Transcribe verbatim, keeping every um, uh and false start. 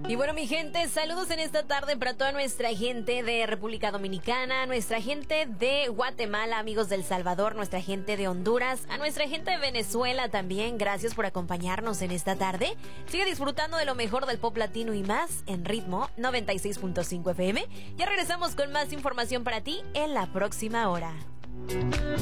Y bueno, mi gente, saludos en esta tarde para toda nuestra gente de República Dominicana, nuestra gente de Guatemala, amigos del Salvador, nuestra gente de Honduras, a nuestra gente de Venezuela también. Gracias por acompañarnos en esta tarde. Sigue disfrutando de lo mejor del pop latino y más en Ritmo noventa y seis punto cinco F M. Ya regresamos con más información para ti en la próxima hora.